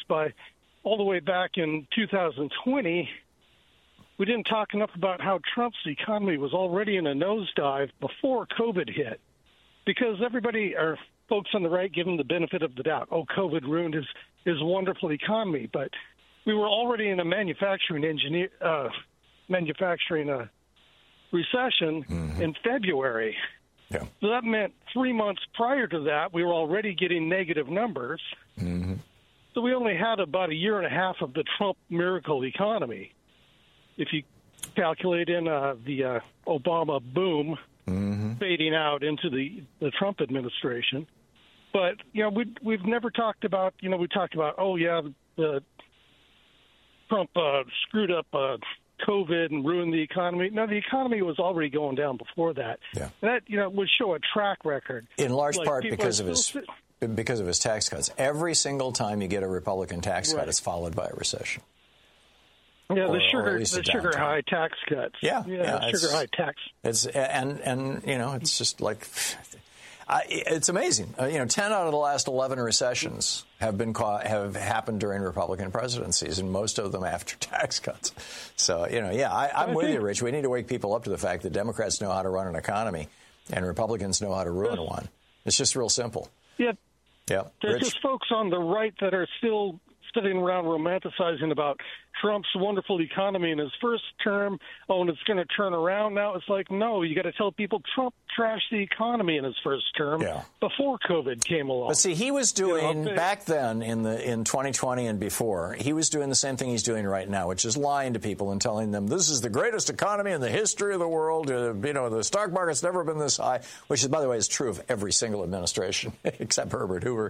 by all the way back in 2020, we didn't talk enough about how Trump's economy was already in a nosedive before COVID hit, because everybody, or folks on the right, give him the benefit of the doubt. Oh, COVID ruined his wonderful economy, but we were already in a manufacturing recession in February. Yeah. So that meant 3 months prior to that, we were already getting negative numbers. Mm-hmm. So we only had about a year and a half of the Trump miracle economy. If you calculate in the Obama boom fading out into the Trump administration. But, we've never talked about, we talked about, the Trump screwed up COVID and ruined the economy. No, the economy was already going down before that. Yeah. That, would show a track record. In large part because of his tax cuts. Every single time you get a Republican tax cut, it's followed by a recession. Yeah, the sugar high tax cuts. Yeah, sugar high tax. It's it's just like it's amazing. 10 out of the last 11 recessions have happened during Republican presidencies, and most of them after tax cuts. So I'm with you, Rich. We need to wake people up to the fact that Democrats know how to run an economy, and Republicans know how to ruin one. It's just real simple. Yeah. Yeah. There's just folks on the right that are still sitting around romanticizing about Trump's wonderful economy in his first term. Oh, and it's going to turn around now. It's like, no, you got to tell people Trump trashed the economy in his first term before COVID came along. But see, he was doing back then in 2020 and before, he was doing the same thing he's doing right now, which is lying to people and telling them this is the greatest economy in the history of the world. The stock market's never been this high, which is, by the way, is true of every single administration except Herbert Hoover.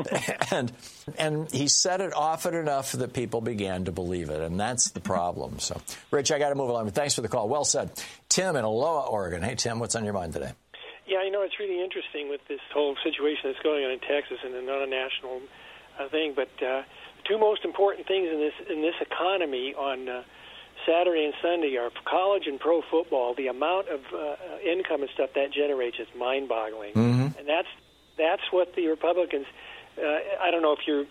And he said it often enough that people began to believe it, and that's the problem. So, Rich, I got to move along, but thanks for the call. Well said. Tim in Aloha, Oregon. Hey, Tim, what's on your mind today? Yeah, it's really interesting with this whole situation that's going on in Texas, and not a national thing, but the two most important things in this economy on Saturday and Sunday are college and pro football. The amount of income and stuff that generates is mind-boggling, and that's what the Republicans. I don't know if you're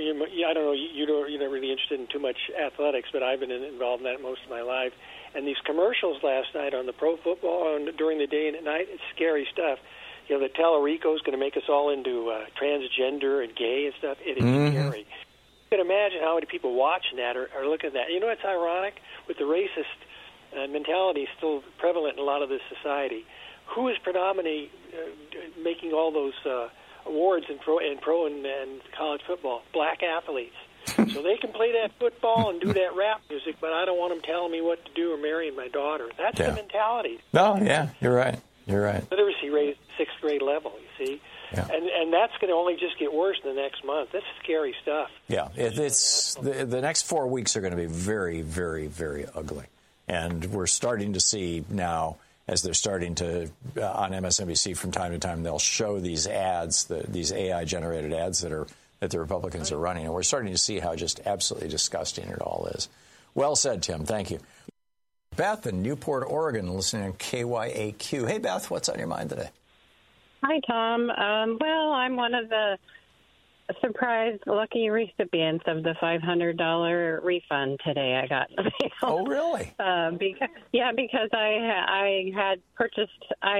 not really interested in too much athletics, but I've been involved in that most of my life. And these commercials last night on the pro football during the day and at night, it's scary stuff. The Tellerico is going to make us all into transgender and gay and stuff. It is scary. You can imagine how many people watching that are looking at that. It's ironic with the racist mentality still prevalent in a lot of this society. Who is predominantly making all those awards in pro and college football? Black athletes. So they can play that football and do that rap music, but I don't want them telling me what to do or marrying my daughter. That's the mentality. No, yeah, you're right. Literacy rate is 6th grade level, you see. Yeah. And that's going to only just get worse in the next month. That's scary stuff. Yeah, it's the next 4 weeks are going to be very, very, very ugly. And we're starting to see now, as they're starting to, on MSNBC from time to time, they'll show these ads, these AI-generated ads that the Republicans are running. And we're starting to see how just absolutely disgusting it all is. Well said, Tim. Thank you. Beth in Newport, Oregon, listening on KYAQ. Hey, Beth, what's on your mind today? Hi, Tom. Well, I'm one of the surprised lucky recipients of the $500 refund today I got. Oh, really? Because I had purchased,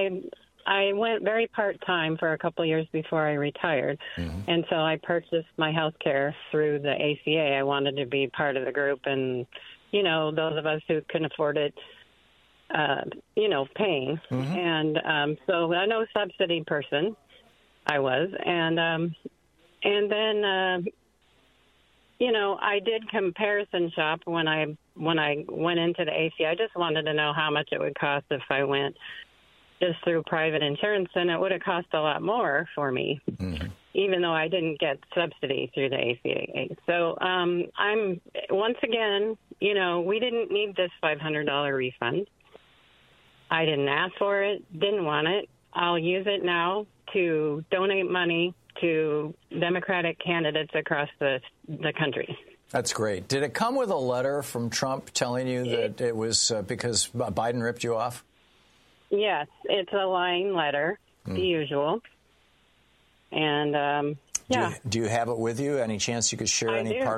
I went very part-time for a couple of years before I retired, and so I purchased my health care through the ACA. I wanted to be part of the group, and, those of us who can afford it, paying. And so I'm no subsidy person, I was, and then, I did comparison shop when I went into the ACA. I just wanted to know how much it would cost if I went just through private insurance, and it would have cost a lot more for me, even though I didn't get subsidy through the ACA. So I'm, once again, we didn't need this $500 refund. I didn't ask for it, didn't want it. I'll use it now to donate money to Democratic candidates across the country. That's great. Did it come with a letter from Trump telling you that it was because Biden ripped you off? Yes, it's a lying letter, the usual. And, Do you have it with you? Any chance you could share any part